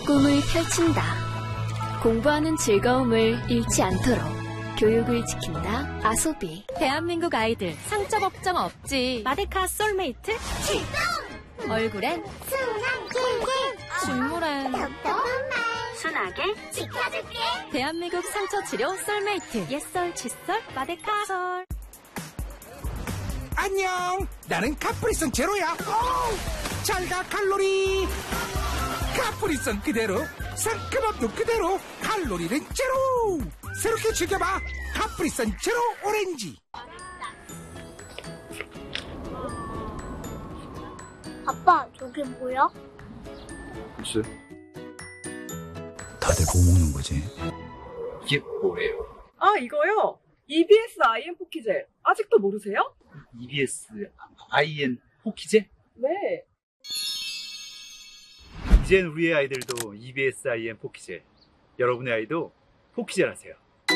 꿈을 펼친다. 공부하는 즐거움을 잃지 않도록 교육을 지킨다. 아소비. 대한민국 아이들 상처 걱정 없지. 마데카 솔메이트 출동! 얼굴엔 순한 꿀꿀 식물엔 답답한 말 순하게 지켜줄게. 대한민국 상처 치료 솔메이트 옛설 칫솔 마데카 솔. 안녕, 나는 카프리선 제로야. 잘가 칼로리. 카프리선 그대로, 상큼함도 그대로, 칼로리는 제로. 새롭게 즐겨봐, 카프리선 제로 오렌지. 아빠, 저게 뭐야? 글쎄. 다들 뭐 먹는 거지? 이게 뭐예요? 아, 이거요? EBS IM 포키젤. 아직도 모르세요? EBS IN 포키제? 네. 이젠 우리의 아이들도 EBS IN 포키제. 여러분의 아이도 포키젤 하세요.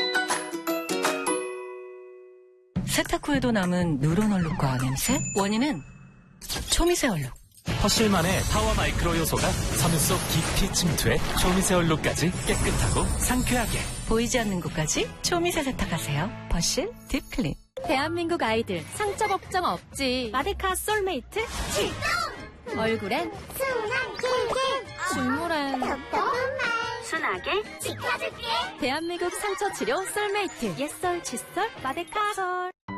세탁 후에도 남은 누런 얼룩과 냄새? 원인은 초미세 얼룩. 퍼실만의 파워 마이크로 요소가 섬유 속 깊이 침투해 초미세 얼룩까지 깨끗하고 상쾌하게. 보이지 않는 곳까지 초미세 세탁하세요. 퍼실 딥클린. 대한민국 아이들 상처 걱정 없지. 마데카 솔메이트 출동! 얼굴엔 순한 꿀꿀 식물엔 답답한 말 순하게 지켜줄게. 대한민국 상처 치료 솔메이트 옛설 칫솔 마데카 솔.